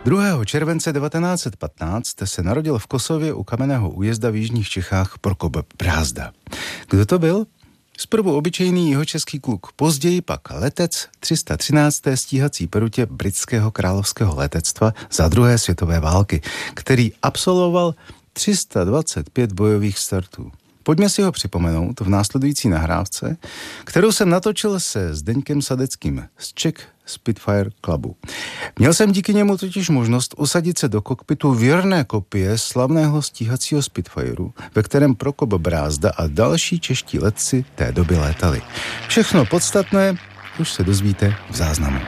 2. července 1915 se narodil v Kosově u Kamenného Újezda v jižních Čechách Prokop Brázda. Kdo to byl? Zprvu obyčejný jihočeský kluk, později pak letec 313. stíhací perutě britského královského letectva za druhé světové války, který absolvoval 325 bojových startů. Pojďme si ho připomenout v následující nahrávce, kterou jsem natočil se Zdeňkem Sadeckým z Czech Spitfire Clubu. Měl jsem díky němu totiž možnost usadit se do kokpitu věrné kopie slavného stíhacího Spitfireu, ve kterém Prokop Brázda a další čeští letci té doby létali. Všechno podstatné už se dozvíte v záznamu.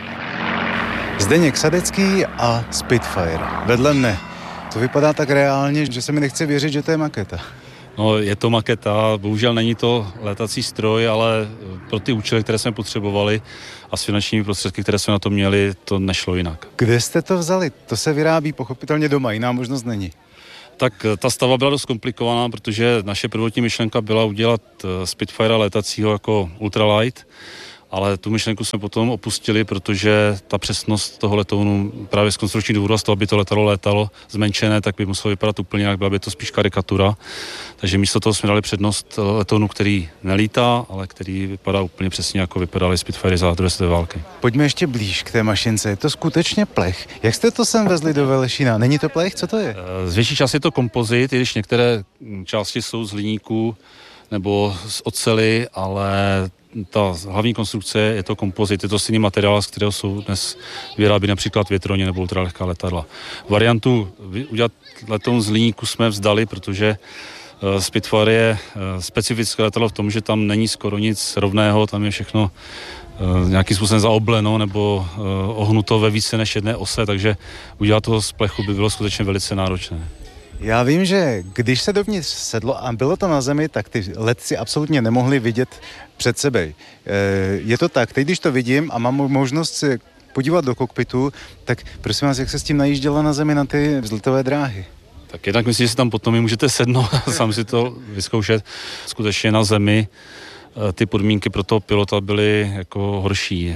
Zdeněk Sadecký a Spitfire. Vedle mne. To vypadá tak reálně, že se mi nechce věřit, že to je maketa. No, je to maketa, bohužel není to létací stroj, ale pro ty účely, které jsme potřebovali a s finančními prostředky, které jsme na to měli, to nešlo jinak. Kde jste to vzali? To se vyrábí pochopitelně doma, jiná možnost není. Tak ta stavba byla dost komplikovaná, protože naše prvotní myšlenka byla udělat Spitfire létacího jako ultralight, ale tu myšlenku jsme potom opustili, protože ta přesnost toho letounu právě z konstrukčních důvodů, z toho, aby to létalo zmenšené, tak by muselo vypadat úplně jinak, byla by to spíš karikatura. Takže místo toho jsme dali přednost letounu, který nelítá, ale který vypadá úplně přesně, jako vypadaly Spitfire za druhé světové války. Pojďme ještě blíž k té mašince. Je to skutečně plech. Jak jste to sem vezli do Velešína? Není to plech? Co to je? Z větší části je to kompozit, i když některé části jsou z hliníku nebo z oceli, ale ta hlavní konstrukce je to kompozit, je to stejný materiál, z kterého jsou dnes vyrábí například větroně nebo ultralehká letadla. Variantu udělat letoun z hliníku jsme vzdali, protože Spitfire je specifické letadlo v tom, že tam není skoro nic rovného, tam je všechno nějakým způsobem zaobleno nebo ohnuto ve více než jedné ose, takže udělat toho z plechu by bylo skutečně velice náročné. Já vím, že když se dovnitř sedlo a bylo to na zemi, tak ty letci absolutně nemohli vidět před sebe. Je to tak, teď když to vidím a mám možnost se podívat do kokpitu, tak prosím vás, jak se s tím najíždělo na zemi na ty vzletové dráhy? Tak jednak myslím, že si tam potom můžete sednout a sám si to vyzkoušet. Skutečně na zemi ty podmínky pro toho pilota byly jako horší.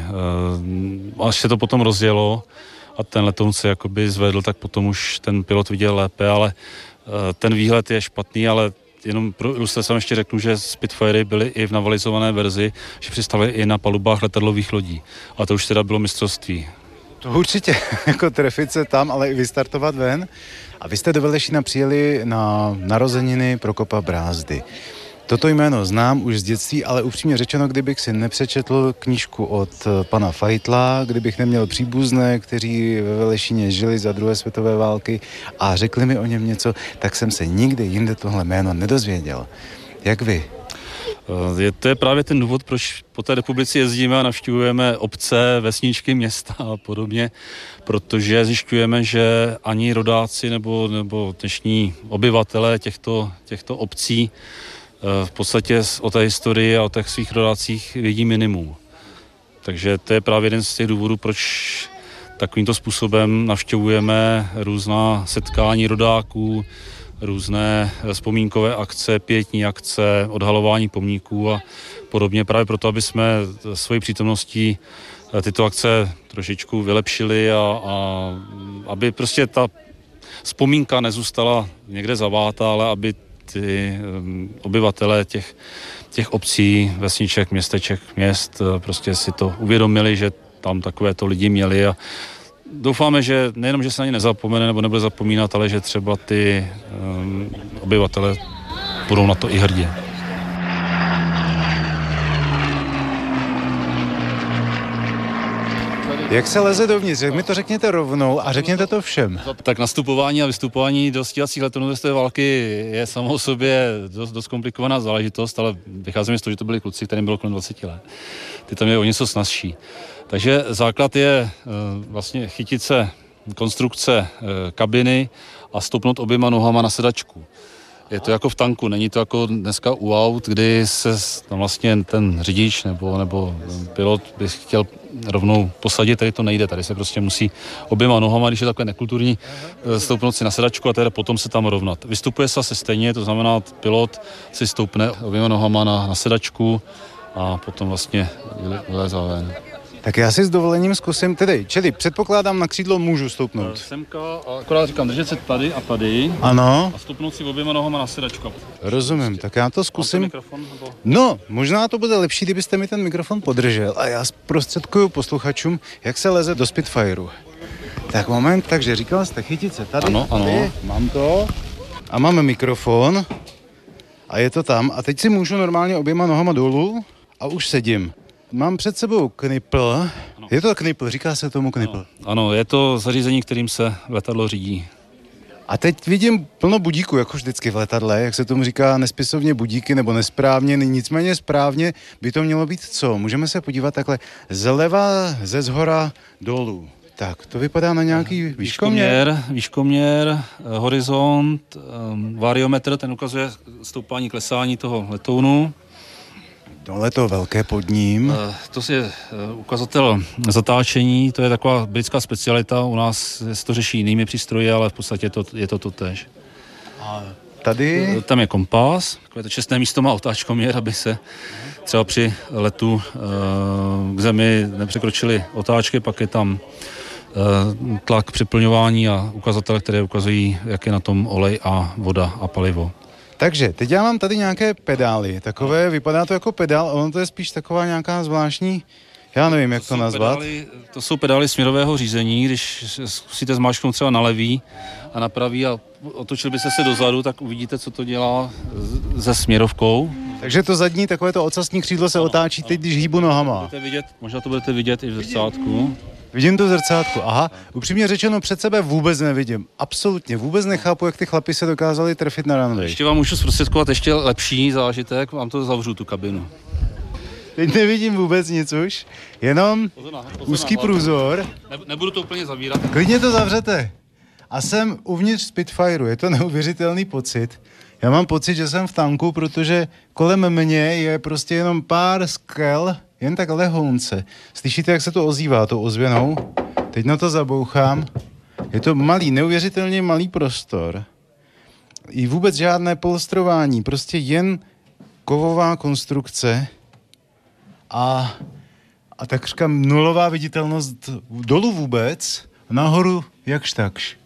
Až se to potom rozjelo a ten letoun se jakoby zvedl, tak potom už ten pilot viděl lépe, ale ten výhled je špatný, ale jenom pro ilustraci vám ještě řeknu, že Spitfire byly i v navalizované verzi, že přistávaly i na palubách letadlových lodí. A to už teda bylo mistrovství. To určitě, jako trefit se tam, ale i vystartovat ven. A vy jste do Velešína přijeli na narozeniny Prokopa Brázdy. Toto jméno znám už z dětství, ale upřímně řečeno, kdybych si nepřečetl knížku od pana Fajtla, kdybych neměl příbuzné, kteří ve Velešíně žili za druhé světové války a řekli mi o něm něco, tak jsem se nikdy jinde tohle jméno nedozvěděl. Jak vy? To je právě ten důvod, proč po té republice jezdíme a navštěvujeme obce, vesničky, města a podobně, protože zjišťujeme, že ani rodáci nebo dnešní obyvatelé těchto obcí v podstatě o té historii a o těch svých rodácích vědí minimum. Takže to je právě jeden z těch důvodů, proč takovýmto způsobem navštěvujeme různá setkání rodáků, různé vzpomínkové akce, pietní akce, odhalování pomníků a podobně. Právě proto, aby jsme svojí přítomností tyto akce trošičku vylepšili a aby prostě ta vzpomínka nezůstala někde zavátá, ale aby ty obyvatelé těch obcí, vesniček, městeček, měst prostě si to uvědomili, že tam takovéto lidi měli a doufáme, že nejenom, že se na ně nezapomene nebo nebude zapomínat, ale že třeba ty obyvatele budou na to i hrdě. Jak se leze dovnitř? Jak mi to řekněte rovnou a řekněte to všem. Tak nastupování a vystupování do stíhacích letounů z té války je samo o sobě dost komplikovaná záležitost, ale vycházíme z toho, že to byli kluci, kterým bylo kolem 20 let. Ty tam je o něco snazší. Takže základ je vlastně chytit se konstrukce kabiny a stoupnout oběma nohama na sedačku. Je to jako v tanku, není to jako dneska u aut, kdy se tam vlastně ten řidič nebo pilot by chtěl rovnou posadit, tady to nejde, tady se prostě musí oběma nohama, když je takové nekulturní, stoupnout si na sedačku a tedy potom se tam rovnat. Vystupuje se asi stejně, to znamená, pilot si stoupne oběma nohama na sedačku a potom vlastně vylezá ven. Tak já si s dovolením zkusím, čili předpokládám na křídlo můžu stoupnout. Semka, akorát říkám, držet se tady a tady. Ano. A stoupnout si oběma nohama na sedačku. Rozumím, tak já to zkusím. Mikrofon, nebo? No, možná to bude lepší, kdybyste mi ten mikrofon podržel a já zprostředkuju posluchačům, jak se leze do Spitfireu. Tak moment, takže říkal jste chytit se tady. Ano, ano. Mám to. A máme mikrofon. A je to tam. A teď si můžu normálně oběma nohama dolů a už sedím. Mám před sebou knipl. Ano. Je to knipl, říká se tomu knipl. Ano, je to zařízení, kterým se letadlo řídí. A teď vidím plno budíků, jako vždycky v letadle, jak se tomu říká nespisovně budíky nebo nesprávně, nicméně správně by to mělo být co? Můžeme se podívat takhle zleva, ze zhora dolů. Tak, to vypadá na nějaký výškoměr, horizont, variometr, ten ukazuje stoupání, klesání toho letounu. Dole to velké pod ním. To je ukazatel zatáčení, to je taková britská specialita, u nás se to řeší jinými přístroji, ale v podstatě je to totéž. A tady? Tam je kompas, takové to čestné místo má otáčkoměr, aby se třeba při letu k zemi nepřekročily otáčky, pak je tam tlak přeplňování a ukazatele, které ukazují, jak je na tom olej a voda a palivo. Takže teď já mám tady nějaké pedály, takové, vypadá to jako pedál, ale ono to je spíš taková nějaká zvláštní, já nevím, jak to nazvat. To jsou pedály směrového řízení, když zkusíte zmáčknout třeba na levý a na pravý a otočil byste se dozadu, tak uvidíte, co to dělá se směrovkou. Takže to zadní, takové to ocasní křídlo se otáčí teď, když hýbu nohama. Možná to budete vidět i v zrcátku. Vidím to v zrcátku, aha. Upřímně řečeno, před sebe vůbec nevidím. Absolutně, vůbec nechápu, jak ty chlapi se dokázali trefit na runway. Ještě vám můžu zprostředkovat ještě lepší zážitek, vám to zavřu, tu kabinu. Teď nevidím vůbec nic už, jenom úzký průzor. Nebudu to úplně zavírat. Klidně to zavřete. A jsem uvnitř Spitfireu, je to neuvěřitelný pocit. Já mám pocit, že jsem v tanku, protože kolem mě je prostě jenom pár skel, jen tak lehounce. Slyšíte, jak se to ozývá, tou ozvěnou? Teď na to zabouchám. Je to malý, neuvěřitelně malý prostor. I vůbec žádné polstrování, prostě jen kovová konstrukce a takřka nulová viditelnost dolů vůbec, nahoru jakž takž.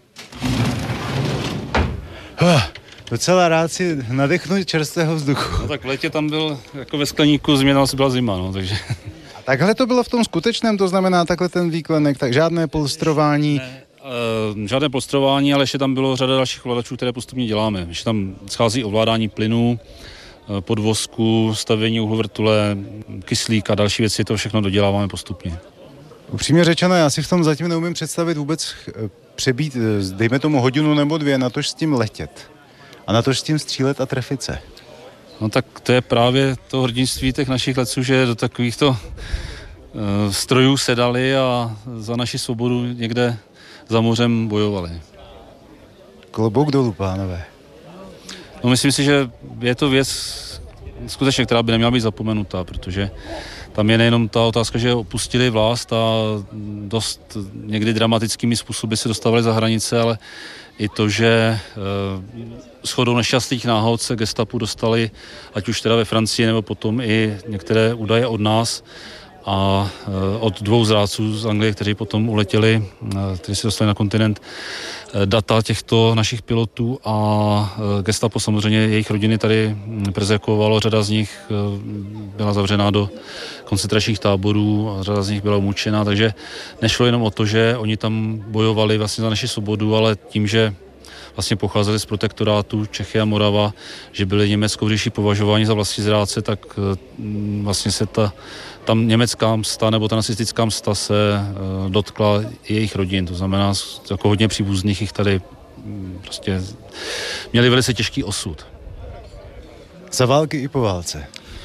Docela rád si nadechnu čerstvého vzduchu. No tak v létě tam byl jako ve skleníku, změna byla zima, no, takže... A takhle to bylo v tom skutečném, to znamená takhle ten výklenek, tak žádné polstrování? Žádné polstrování, ale ještě tam bylo řada dalších ovladačů, které postupně děláme. Ještě tam schází ovládání plynu, podvozku, stavění uhlovrtule, kyslík a další věci, to všechno doděláváme postupně. Upřímně řečeno, já si v tom zatím neumím představit vůbec přebít, dejme tomu hodinu nebo dvě, natož s tím letět. A natož s tím střílet a trefit se. No tak to je právě to hrdinství těch našich letců, že do takovýchto strojů sedali a za naši svobodu někde za mořem bojovali. Klobouk dolů, pánové. No myslím si, že je to věc skutečně, která by neměla být zapomenutá, protože tam je nejenom ta otázka, že opustili vlast a dost někdy dramatickými způsoby se dostávali za hranice, ale i to, že shodou nešťastných náhod se gestapu dostali, ať už teda ve Francii, nebo potom i některé údaje od nás a od dvou zrádců z Anglie, kteří potom uletěli, kteří se dostali na kontinent, data těchto našich pilotů a gestapo samozřejmě jejich rodiny tady perzekuovalo, řada z nich byla zavřená do koncentračních táborů a řada z nich byla umučena, takže nešlo jenom o to, že oni tam bojovali vlastně za naši svobodu, ale tím, že vlastně pocházeli z protektorátu Čechy a Morava, že byli německou říší považováni za vlastní zrádce, tak vlastně se tam německá msta nebo ta nacistická msta se dotkla jejich rodin, to znamená jako hodně příbuzných jich tady prostě měli velice těžký osud. Za války i po válce?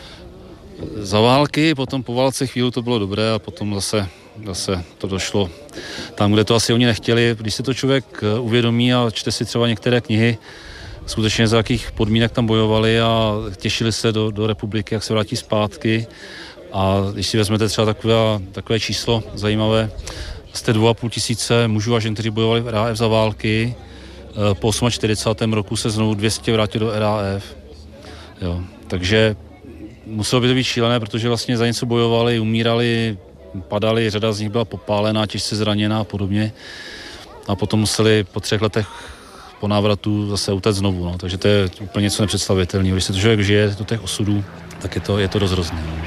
Za války, potom po válce chvíli to bylo dobré a potom zase to došlo tam, kde to asi oni nechtěli. Když si to člověk uvědomí a čte si třeba některé knihy, skutečně za jakých podmínek tam bojovali a těšili se do republiky, jak se vrátí zpátky. A když si vezmete třeba takové číslo zajímavé, jste 2,5 tisíce mužů a žen, kteří bojovali v RAF za války, po 48. roku se znovu 200 vrátil do RAF. Jo. Takže muselo by to být šílené, protože vlastně za něco bojovali, umírali padali, řada z nich byla popálená, těžce zraněná a podobně. A potom museli po 3 letech po návratu zase utéct znovu. No. Takže to je úplně něco nepředstavitelného. Když se to člověk žije do těch osudů, tak je to dost hrozné. No.